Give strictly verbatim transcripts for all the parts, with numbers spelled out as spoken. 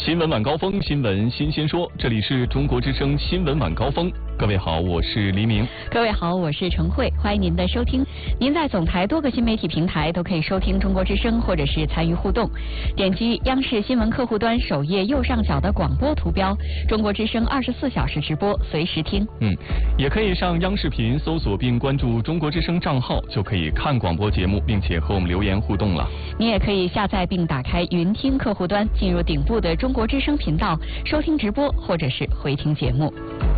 新闻晚高峰，新闻新鲜说，这里是中国之声新闻晚高峰。各位好，我是黎明。 各位好，我是程慧，欢迎您的收听。您在总台多个新媒体平台都可以收听中国之声，或者是参与互动。点击央视新闻客户端首页右上角的广播图标，中国之声二十四小时直播，随时听。 嗯，也可以上央视频搜索并关注中国之声账号，就可以看广播节目，并且和我们留言互动了。 你也可以下载并打开云听客户端，进入顶部的中国之声频道，收听直播或者是回听节目。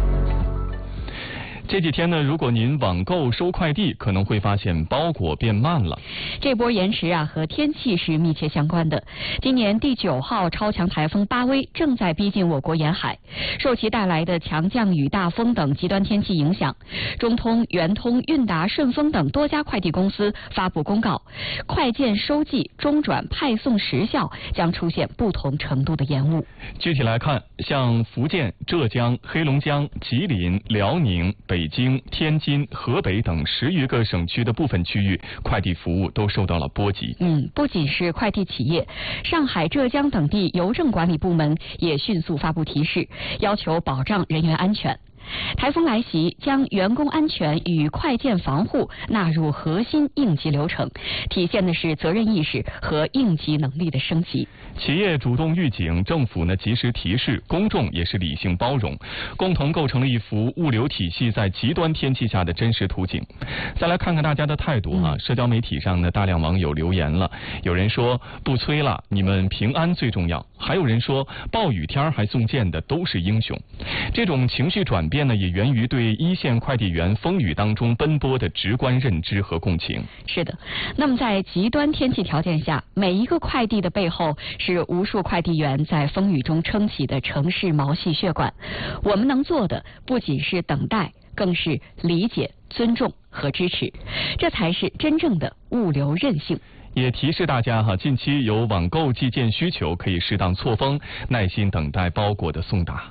这几天呢，如果您网购收快递，可能会发现包裹变慢了。 这波延迟啊，和天气是密切相关的。今年第九号超强台风巴威正在逼近我国沿海，受其带来的强降雨、大风等极端天气影响，中通、圆通、韵达、顺丰等多家快递公司发布公告，快件收寄、中转、派送时效将出现不同程度的延误。 具体来看，像福建、浙江、黑龙江、吉林、辽宁、北京、天津、河北等十余个省区的部分区域，快递服务都受到了波及。 嗯，不仅是快递企业，上海、浙江等地邮政管理部门也迅速发布提示，要求保障人员安全。台风来袭，将员工安全与快件防护纳入核心应急流程，体现的是责任意识和应急能力的升级。 企业主动预警，政府呢及时提示，公众也是理性包容，共同构成了一幅物流体系在极端天气下的真实图景。再来看看大家的态度啊，社交媒体上呢，大量网友留言了，有人说不催了，你们平安最重要，还有人说暴雨天还送件的都是英雄。这种情绪转变呢，也源于对一线快递员风雨当中奔波的直观认知和共情。 是的，那么在极端天气条件下，每一个快递的背后是无数快递员在风雨中撑起的城市毛细血管。我们能做的不仅是等待，更是理解、尊重和支持，这才是真正的物流韧性。 也提示大家哈，近期有网购寄件需求，可以适当错峰，耐心等待包裹的送达。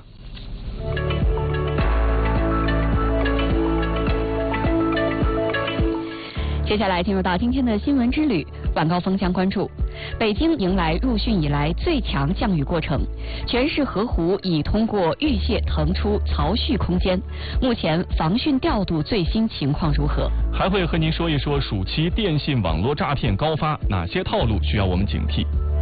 接下来进入到今天的新闻之旅，晚高峰将关注北京迎来入汛以来最强降雨过程，全市河湖已通过预泄腾出曹蓄空间，目前防汛调度最新情况如何？ 还会和您说一说暑期电信网络诈骗高发，哪些套路需要我们警惕？